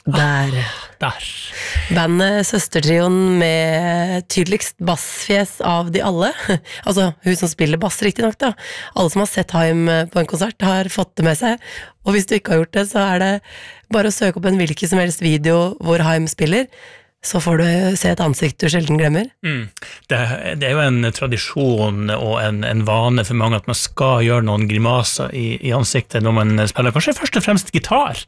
Der. Bandet Søstertrioen med tydeligst bassfjes av de alle. Altså, hun som spiller bass riktig nok da. Alle som har sett Haim på en konsert har fått det med seg. Og hvis du ikke har gjort det, så er det bare å søke opp en hvilken som helst video hvor Haim spiller. Så får du se et ansikt du sjelden glemmer. Det er jo en tradisjon og en vane for mange at man skal gjøre noen grimaser i ansiktet når man spiller, kanskje først og fremst gitar,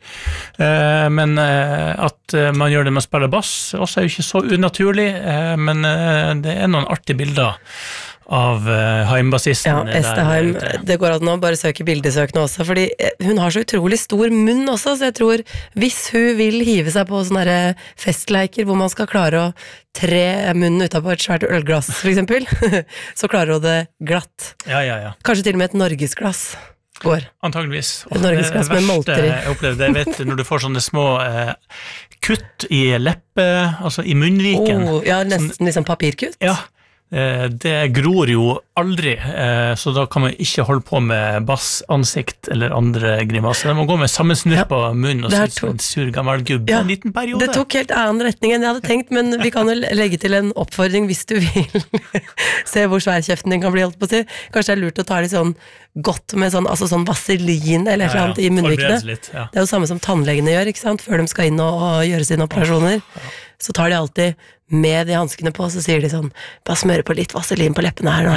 men at man gjør det med å spille bass også er jo ikke så unaturlig, men det er noen artige bilder av Haim-bassisten. Ja, Este Haim, det går an å bare søke bildesøkende også, fordi hun har så utrolig stor munn også, så jeg tror hvis hun vil hive seg på sånne festleiker hvor man skal klare å tre munnen utenpå et svært ølglass, for eksempel, så klarer hun det glatt. Ja. Kanskje til og med et norgesglass går. Antageligvis. Et norgesglass med molter i. Jeg opplevde det, jeg vet, når du får sånne små kutt i leppe, altså i munnviken. Ja, nesten liksom papirkutt. Ja. Det gror jo aldri, så da kan man ikke holde på med bassansikt eller andre grimaser. Man må gå med sammensnurr på munnen og synes en sur gammel gubbe en liten periode. Det tok helt annen retning enn jeg hadde tenkt, men vi kan jo legge til en oppfordring hvis du vil se hvor svær kjeften din kan bli, holdt på å si. Kanskje det er lurt å ta litt sånn godt med sånn, altså sånn vaselin eller et eller annet i munnvikene. Det er jo samme som tannlegene gjør, ikke sant? Før de skal inn og gjøre sine operasjoner. Så tar de alltid med de hanskene på, så sier de sånn, bare smøre på litt vaselin på leppene her nå.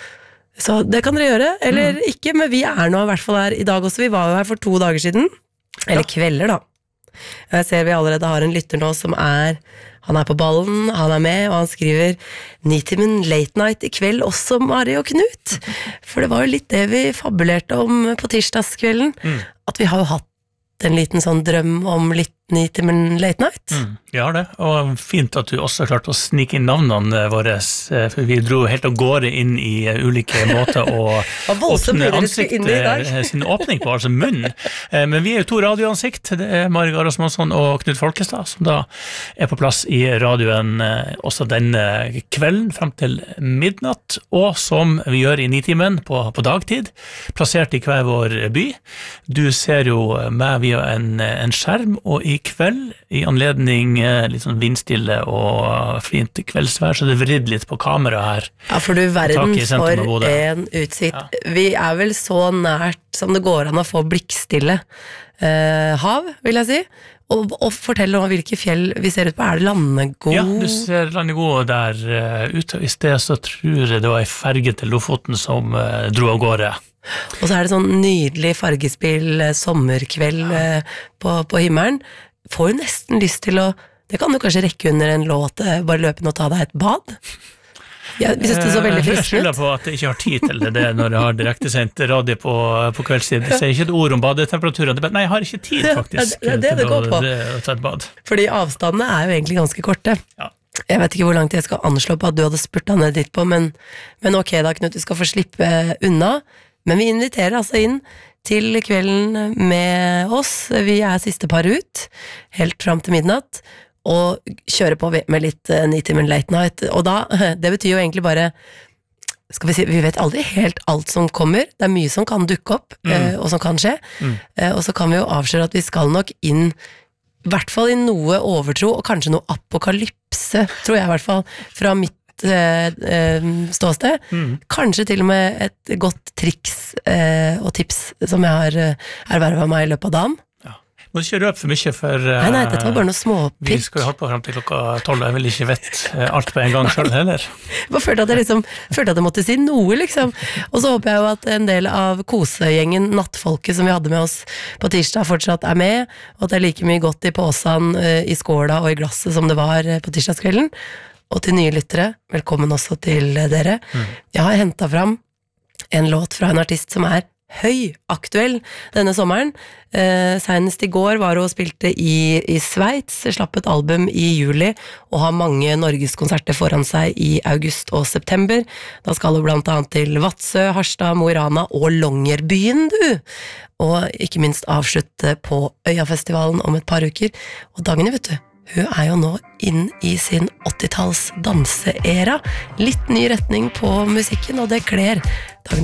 Så det kan dere gjøre, eller ikke, men vi er nå i hvert fall her i dag også. Vi var jo her for 2 dager siden, eller kvelder da. Jeg ser vi allerede har en lytter nå som han er på ballen, han er med, og han skriver Nitimen late night i kveld også, Mari og Knut. For det var jo litt det vi fabulerte om på tirsdagskvelden, at vi har jo hatt en liten sånn drøm om litt Nitimen late night. Ja, det, og fint at du også klarte å snike inn navnene våre, for vi dro helt av gårde inn i ulike måter å åpne ansiktet, sin åpning på, altså munn. Men vi er jo 2 radioansikt, det er Mari Garasmansson og Knut Folkestad, som da er på plass i radioen også denne kvelden, frem til midnatt, og som vi gjør i Nitimen på dagtid, plassert i hver vår by. Du ser jo meg via en skjerm, og i kveld, i anledning litt sånn vindstille og fint kveldsvær, så det vridd litt på kamera her. Ja, for du verden for en utsikt. Ja. Vi er vel så nært som det går an å få blikkstille hav, vil jeg si. Og fortell om hvilke fjell vi ser ut på. Er det Landegod? Ja, du ser Landegod der ute. I sted så tror jeg det var en ferge til Lofoten som dro av gårde. Og så er det sånn nydelig fargespill sommerkveld på himmelen. Får jo nesten lyst til å, det kan du kanskje rekke under en låt, bare løpe inn og ta deg et bad. Ja, vi synes det så veldig fristende ut. Jeg skylder på at jeg ikke har tid til det når jeg har direktesendt radio på kveldstid. Jeg sier ikke et ord om badetemperaturen. Nei, jeg har ikke tid faktisk det går på. Til å ta et bad. Fordi avstandene er jo egentlig ganske korte. Ja. Jeg vet ikke hvor langt jeg skal anslå på at du hadde spurtet ned dit på, men ok da, Knut, du skal få slippe unna. Men vi inviterer altså inn til kvelden med oss. Vi er siste par ut, helt frem til midnatt, og kjører på med litt Nitimen late night. Og da, det betyr jo egentlig bare, skal vi si, vi vet aldri helt alt som kommer. Det er mye som kan dukke opp, og som kan skje. Og så kan vi jo avsløre at vi skal nok inn, i hvert fall i noe overtro, og kanskje noe apokalypse, tror jeg i hvert fall, fra mitt ståsted. Kanskje til og med et godt triks og tips som jeg har ervervet meg i løpet av dagen. Må du ikke røpe for mye, for nei, dette var bare noe småpikk. Vi skal jo holde på frem til klokka 12, jeg vil ikke vite alt på en gang selv heller. Jeg følte at jeg måtte si noe, liksom. Og så håper jeg jo at en del av kosegjengen, nattfolket som vi hadde med oss på tirsdag, fortsatt er med, og at det er like mye godt i påsen, i skåla og i glasset som det var på tirsdagskvelden. Og til nye lyttere, velkommen også til dere. Jeg har hentet fram en låt fra en artist som er høyaktuell denne sommeren. Senest i går var hun og spilte i Sveits, slapp et album i juli, og har mange norgeskonserter foran seg i august og september. Da skal hun blant annet til Vadsø, Harstad, Mo i Rana og Longyearbyen, du! Og ikke minst avslutte på Øyafestivalen om et par uker. Og Dagny, vet du, hun er jo nå inn i sin 80-talls danseera. Litt ny retning på musikken, og det kler Dagny